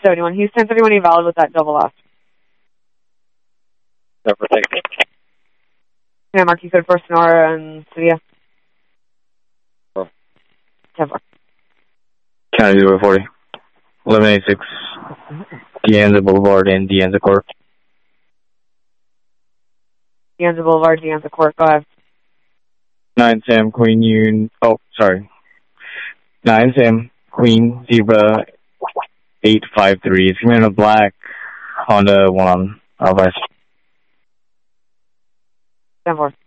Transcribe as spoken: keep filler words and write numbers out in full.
seventy-one. He's ten thirty-one invalid with that double off. Never take it. Yeah, Mark, you said for Sonora and Sevilla. Oh. ten four. County zero forty. eleven eighty-six. Deanza Boulevard and Deanza Court. Deanza Boulevard, Deanza Court. Go ahead. nine Sam, Queen Union. Oh, sorry. nine Sam, Queen Zebra eight five three. It's coming in a black Honda one on Alvarez. ten four.